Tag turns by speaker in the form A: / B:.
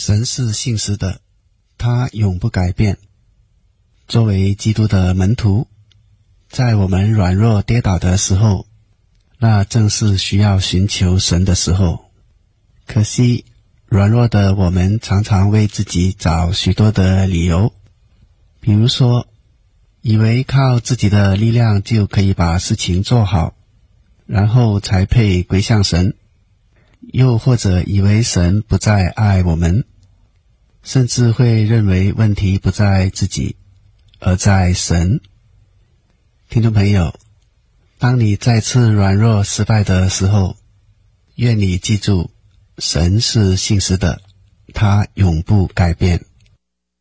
A: 神是信实的，他永不改变。作为基督的门徒，在我们软弱跌倒的时候，那正是需要寻求神的时候。可惜软弱的我们常常为自己找许多的理由，比如说以为靠自己的力量就可以把事情做好，然后才配归向神，又或者以为神不再爱我们，甚至会认为问题不在自己，而在神。听众朋友，当你再次软弱失败的时候，愿你记住，神是信实的，他永不改变。